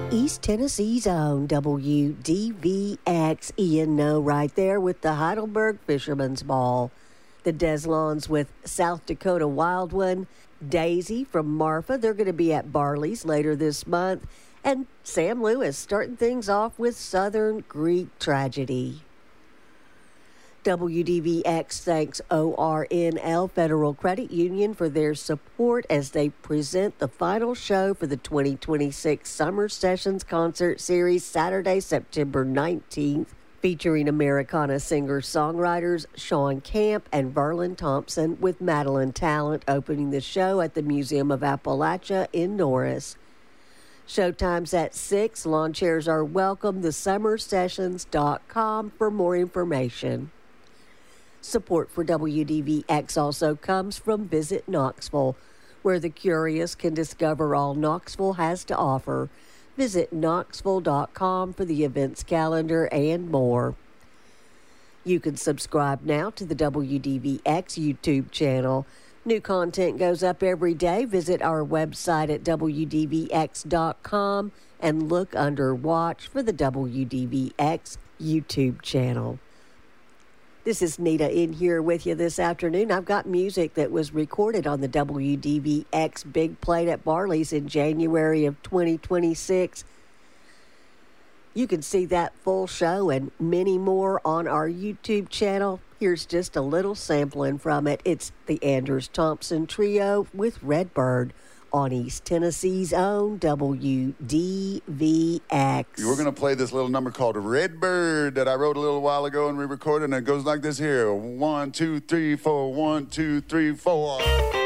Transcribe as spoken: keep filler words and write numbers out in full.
East Tennessee's own W D V X. Ian No right there with the Heidelberg Fisherman's Ball. The Deslons with South Dakota Wild One. Daisy from Marfa, they're going to be at Barley's later this month. And Sam Lewis starting things off with Southern Greek Tragedy. W D V X thanks O R N L Federal Credit Union for their support as they present the final show for the twenty twenty-six Summer Sessions Concert Series Saturday, September nineteenth, featuring Americana singer-songwriters Sean Camp and Verlin Thompson, with Madeline Talent opening the show at the Museum of Appalachia in Norris. Showtime's at six. Lawn chairs are welcome. the summer sessions dot com for more information. Support for W D V X also comes from Visit Knoxville, where the curious can discover all Knoxville has to offer. Visit knoxville dot com for the events calendar and more. You can subscribe now to the W D V X YouTube channel. New content goes up every day. Visit our website at w d v x dot com and look under Watch for the W D V X YouTube channel. This is Nita in here with you this afternoon. I've got music that was recorded on the W D V X Big Plate at Barley's in January of twenty twenty-six. You can see that full show and many more on our YouTube channel. Here's just a little sampling from it. It's the Anders Thompson Trio with Redbird on East Tennessee's own W D V X. We're going to play this little number called Redbird that I wrote a little while ago and re-recorded, and it goes like this here. One, two, three, four. One, two, three, four.